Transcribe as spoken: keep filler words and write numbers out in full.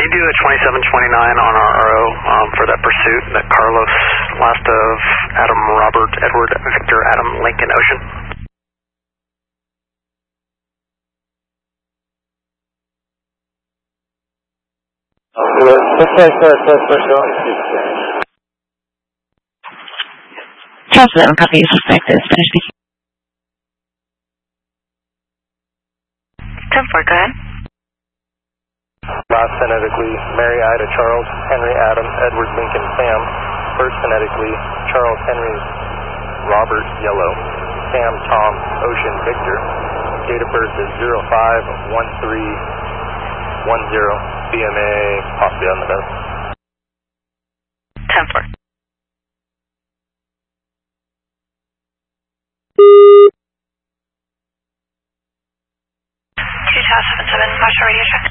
do a twenty-seven twenty-nine on our R O um, for that pursuit, that Carlos, last of Adam, Robert, Edward, Victor, Adam, Lincoln, Ocean. Charles eleven, copy, suspect is Spanish speaking. ten four, go ahead. Last phonetically, Mary Ida Charles, Henry Adam, Edward Lincoln Sam. First phonetically, Charles Henry Robert Yellow, Sam Tom Ocean Victor. Date of birth is zero five one three one zero. B M A possibly on the nose. ten four. two seven seven, partial radio check.